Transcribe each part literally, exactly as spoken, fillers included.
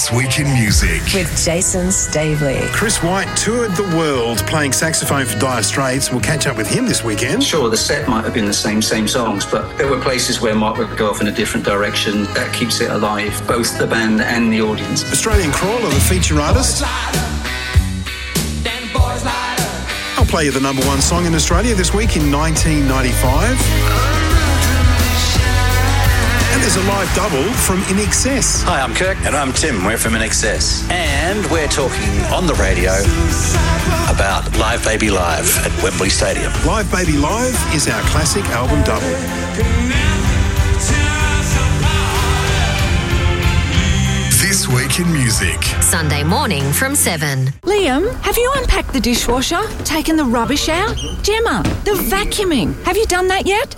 This Week in Music with Jason Stavely. Chris White toured the world playing saxophone for Dire Straits. We'll catch up with him this weekend. Sure, the set might have been the same, same songs, but there were places where Mark would go off in a different direction. That keeps it alive, both the band and the audience. Australian Crawler, the feature artist. I'll play you the number one song in Australia this week in nineteen ninety-five. And there's a live double from In Excess. Hi, I'm Kirk. And I'm Tim. We're from In Excess. And we're talking on the radio about Live Baby Live at Wembley Stadium. Live Baby Live is our classic album double. This Week in Music. Sunday morning from seven. Liam, have you unpacked the dishwasher? Taken the rubbish out? Gemma, the vacuuming. Have you done that yet?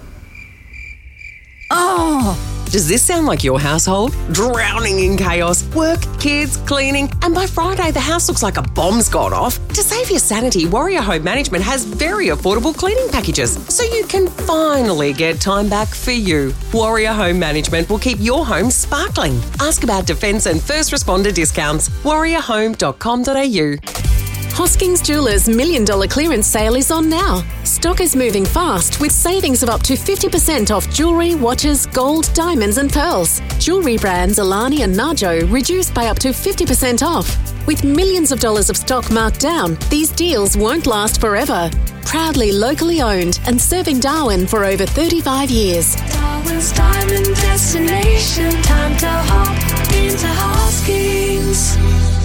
Oh... Does this sound like your household? Drowning in chaos, work, kids, cleaning, and by Friday the house looks like a bomb's gone off? To save your sanity, Warrior Home Management has very affordable cleaning packages, so you can finally get time back for you. Warrior Home Management will keep your home sparkling. Ask about defence and first responder discounts. warrior home dot com dot a u. Hoskins Jewelers Million Dollar Clearance Sale is on now. Stock is moving fast with savings of up to fifty percent off jewellery, watches, gold, diamonds and pearls. Jewellery brands Alani and Najo reduced by up to fifty percent off. With millions of dollars of stock marked down, these deals won't last forever. Proudly locally owned and serving Darwin for over thirty-five years. Darwin's diamond destination. Time to hop into Hoskins.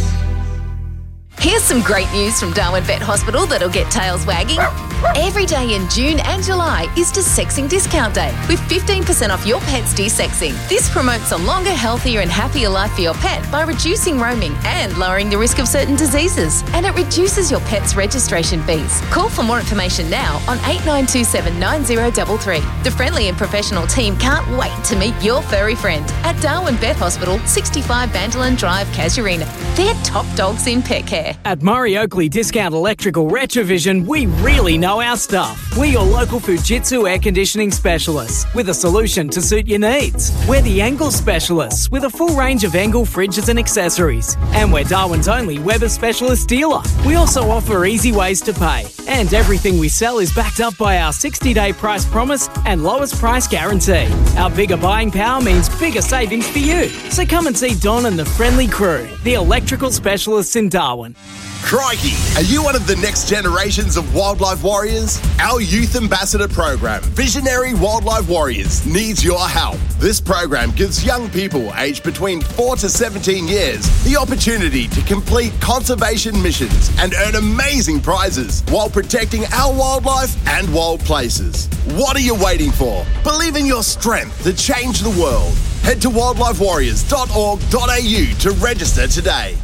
Here's some great news from Darwin Vet Hospital that'll get tails wagging. Every day in June and July is Desexing Discount Day with fifteen percent off your pet's desexing. This promotes a longer, healthier and happier life for your pet by reducing roaming and lowering the risk of certain diseases. And it reduces your pet's registration fees. Call for more information now on eight nine two seven nine zero three three. The friendly and professional team can't wait to meet your furry friend at Darwin Vet Hospital, sixty-five Bandolan Drive, Casuarina. They're top dogs in pet care. At Murray Oakley Discount Electrical Retrovision, we really know our stuff. We're your local Fujitsu air conditioning specialists with a solution to suit your needs. We're the Engel specialists with a full range of Engel fridges and accessories. And we're Darwin's only Weber specialist dealer. We also offer easy ways to pay. And everything we sell is backed up by our sixty-day price promise and lowest price guarantee. Our bigger buying power means bigger savings for you. So come and see Don and the friendly crew, the electrical specialists in Darwin. Crikey! Are you one of the next generations of wildlife warriors? Our Youth Ambassador program, Visionary Wildlife Warriors, needs your help. This program gives young people aged between four to seventeen years the opportunity to complete conservation missions and earn amazing prizes while protecting our wildlife and wild places. What are you waiting for? Believe in your strength to change the world. Head to wildlife warriors dot org dot a u to register today.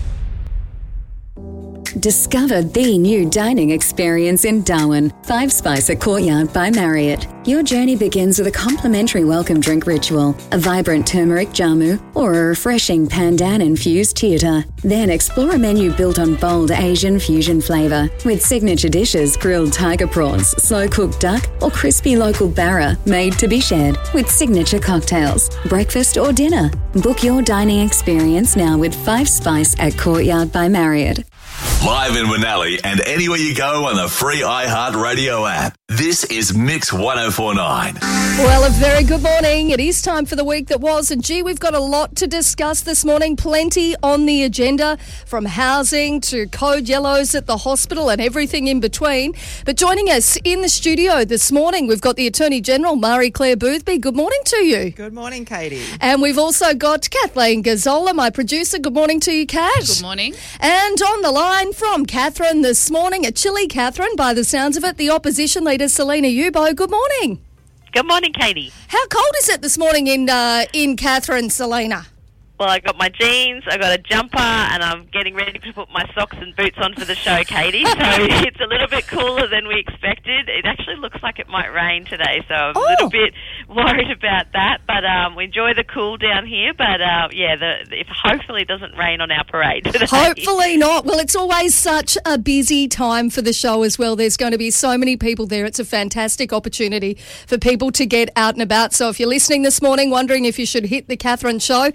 Discover the new dining experience in Darwin. Five Spice at Courtyard by Marriott. Your journey begins with a complimentary welcome drink ritual, a vibrant turmeric jamu, or a refreshing pandan-infused theatre. Then explore a menu built on bold Asian fusion flavour, with signature dishes grilled tiger prawns, slow-cooked duck, or crispy local barra made to be shared, with signature cocktails, breakfast or dinner. Book your dining experience now with Five Spice at Courtyard by Marriott. Live in Winnelli and anywhere you go on the free iHeartRadio app. This is Mix one oh four point nine. Well, a very good morning. It is time for the week that was. And gee, we've got a lot to discuss this morning. Plenty on the agenda, from housing to code yellows at the hospital and everything in between. But joining us in the studio this morning, we've got the Attorney General, Marie-Claire Boothby. Good morning to you. Good morning, Katie. And we've also got Kathleen Gazzola, my producer. Good morning to you, Kat. Good morning. And on the line from Catherine this morning, a chilly Catherine by the sounds of it, the opposition leader, Selena Yubo. Good morning. Good morning, Katie. How cold is it this morning in uh, in Catherine, Selena? Well, I got my jeans, I got a jumper, and I'm getting ready to put my socks and boots on for the show, Katie. So it's a little bit cooler than we expected. It actually looks like it might rain today, so I'm oh. a little bit worried about that. But um, we enjoy the cool down here. But uh, yeah, the, if hopefully it doesn't rain on our parade today. Hopefully not. Well, it's always such a busy time for the show as well. There's going to be so many people there. It's a fantastic opportunity for people to get out and about. So if you're listening this morning wondering if you should hit the Catherine show, absolutely.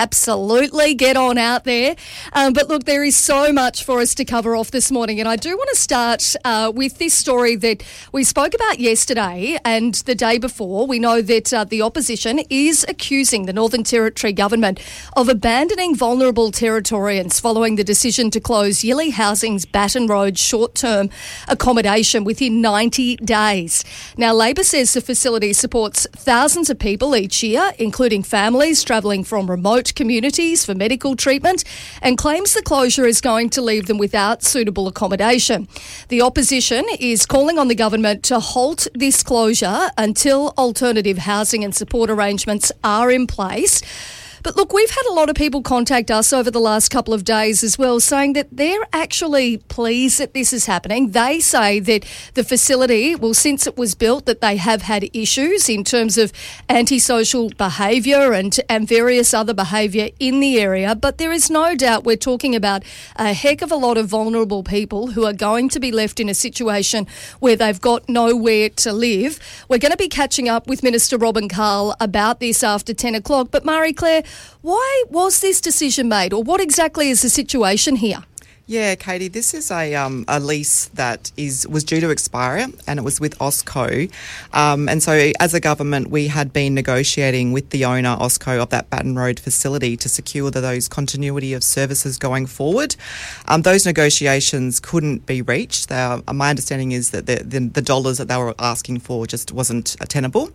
Absolutely. Get on out there. Um, but look, there is so much for us to cover off this morning. And I do want to start uh, with this story that we spoke about yesterday and the day before. We know that uh, the opposition is accusing the Northern Territory government of abandoning vulnerable Territorians following the decision to close Yili Housing's Baton Road short-term accommodation within ninety days. Now, Labor says the facility supports thousands of people each year, including families travelling from remote communities for medical treatment, and claims the closure is going to leave them without suitable accommodation. The opposition is calling on the government to halt this closure until alternative housing and support arrangements are in place. But look, we've had a lot of people contact us over the last couple of days as well, saying that they're actually pleased that this is happening. They say that the facility, well, since it was built, that they have had issues in terms of antisocial behaviour and, and various other behaviour in the area. But there is no doubt we're talking about a heck of a lot of vulnerable people who are going to be left in a situation where they've got nowhere to live. We're going to be catching up with Minister Robin Carl about this after ten o'clock. But Marie-Claire, why was this decision made, or what exactly is the situation here? Yeah, Katie, this is a um, a lease that is was due to expire, and it was with Osco. Um, and so as a government, we had been negotiating with the owner, Osco, of that Baton Road facility to secure the, those continuity of services going forward. Um, those negotiations couldn't be reached. They are, my understanding is that the, the, the dollars that they were asking for just wasn't tenable.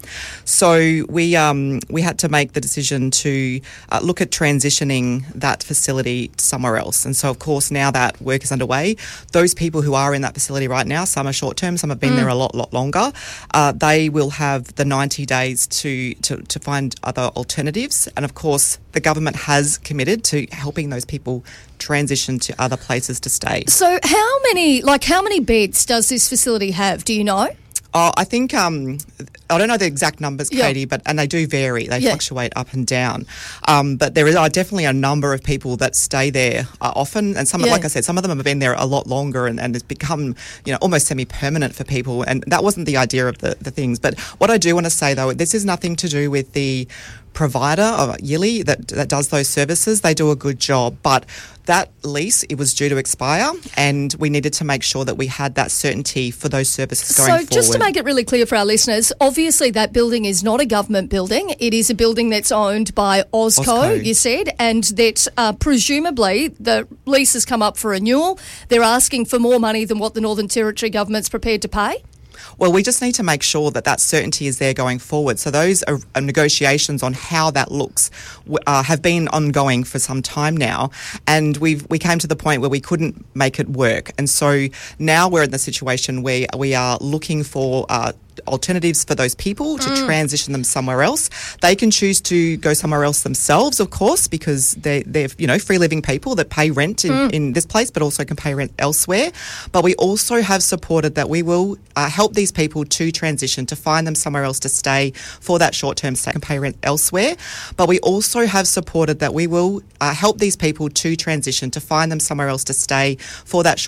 So we um, we had to make the decision to uh, look at transitioning that facility somewhere else. And so, of course, now that That work is underway. Those people who are in that facility right now, some are short term, some have been mm. there a lot, lot longer. Uh, they will have the ninety days to, to to find other alternatives. And of course, the government has committed to helping those people transition to other places to stay. So, how many, like, how many beds does this facility have? Do you know? Oh, I think um, I don't know the exact numbers, Katie, yeah. but and they do vary. They yeah. fluctuate up and down. Um, but there are definitely a number of people that stay there uh, often, and some, yeah. like I said, some of them have been there a lot longer, and, and it's become, you know, almost semi-permanent for people. And that wasn't the idea of the, the things. But what I do want to say, though, this is nothing to do with the provider of Yili that that does those services. They do a good job, but that lease, it was due to expire, and we needed to make sure that we had that certainty for those services going forward. So just to make it really clear for our listeners, obviously that building is not a government building. It is a building that's owned by Osco, Osco. you said, and that uh, presumably the lease has come up for renewal. They're asking for more money than what the Northern Territory government's prepared to pay. Well, we just need to make sure that that certainty is there going forward. So those are, are negotiations on how that looks uh, have been ongoing for some time now, and we've we came to the point where we couldn't make it work. And so now we're in the situation where we are looking for uh, alternatives for those people to mm. transition them somewhere else. They can choose to go somewhere else themselves, of course, because they, they're, you know, free living people that pay rent in, mm. in this place, but also can pay rent elsewhere. But we also have supported that we will uh, help these people to transition, to find them somewhere else to stay for that short-term stay and pay rent elsewhere. But we also have supported that we will uh, help these people to transition, to find them somewhere else to stay for that